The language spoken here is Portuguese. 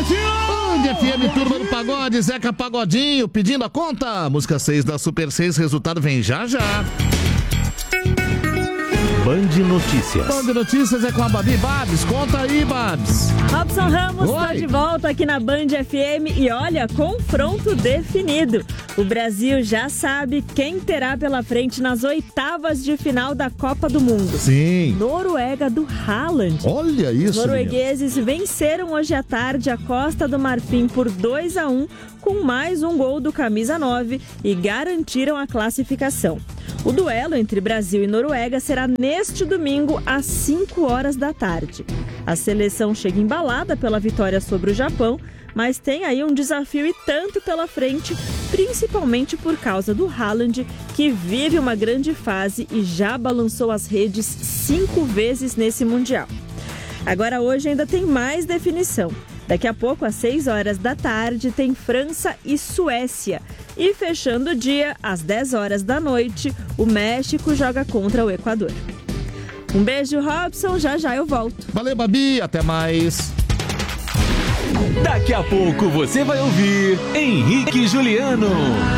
Band FM, turma do pagode, Zeca Pagodinho, pedindo a conta. Música 6 da Super 6, resultado vem já já. Band Notícias. Band Notícias é com a Babi. Babs, conta aí, Babs. Robson Ramos está de volta aqui na Band FM e olha, confronto definido. O Brasil já sabe quem terá pela frente nas oitavas de final da Copa do Mundo. Sim. Noruega do Haaland. Olha isso, Os noruegueses venceram hoje à tarde a Costa do Marfim por 2-1, com mais um gol do camisa 9 e garantiram a classificação. O duelo entre Brasil e Noruega será neste domingo às 5 horas da tarde. A seleção chega embalada pela vitória sobre o Japão, mas tem aí um desafio e tanto pela frente, principalmente por causa do Haaland, que vive uma grande fase e já balançou as redes 5 vezes nesse Mundial. Agora hoje ainda tem mais definição. Daqui a pouco, às 6 horas da tarde, tem França e Suécia. E fechando o dia, às 10 horas da noite, o México joga contra o Equador. Um beijo, Robson. Já eu volto. Valeu, Babi. Até mais. Daqui a pouco você vai ouvir Henrique e Juliano.